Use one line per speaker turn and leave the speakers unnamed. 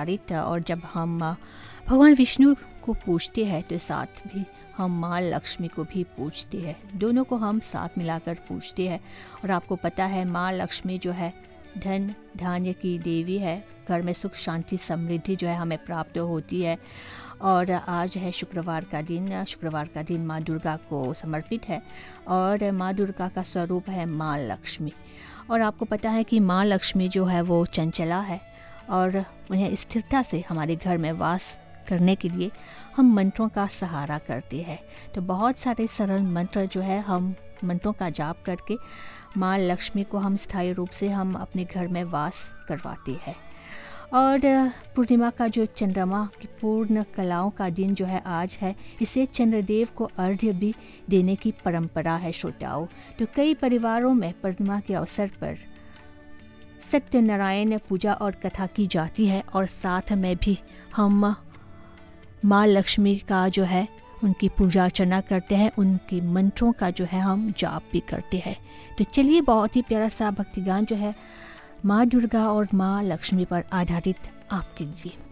आधारित और जब हम भगवान विष्णु को पूजते हैं तो साथ भी हम माँ लक्ष्मी को भी पूजते हैं, दोनों को हम साथ मिलाकर पूजते हैं। और आपको पता है माँ लक्ष्मी जो है धन धान्य की देवी है, घर में सुख शांति समृद्धि जो है हमें प्राप्त होती है। और आज है शुक्रवार का दिन माँ दुर्गा को समर्पित है और माँ दुर्गा का स्वरूप है माँ लक्ष्मी। और आपको पता है कि माँ लक्ष्मी जो है वो चंचला है और उन्हें स्थिरता से हमारे घर में वास करने के लिए हम मंत्रों का सहारा करते हैं। तो बहुत सारे सरल मंत्र जो है हम मंत्रों का जाप करके माँ लक्ष्मी को हम स्थायी रूप से हम अपने घर में वास करवाते हैं। और पूर्णिमा का जो चंद्रमा की पूर्ण कलाओं का दिन जो है आज है, इसे चंद्रदेव को अर्घ्य भी देने की परंपरा है श्रोताओं। तो कई परिवारों में पूर्णिमा के अवसर पर सत्यनारायण पूजा और कथा की जाती है और साथ में भी हम माँ लक्ष्मी का जो है उनकी पूजा अर्चना करते हैं, उनके मंत्रों का जो है हम जाप भी करते हैं। तो चलिए बहुत ही प्यारा सा भक्ति गान जो है माँ दुर्गा और माँ लक्ष्मी पर आधारित आपके लिए।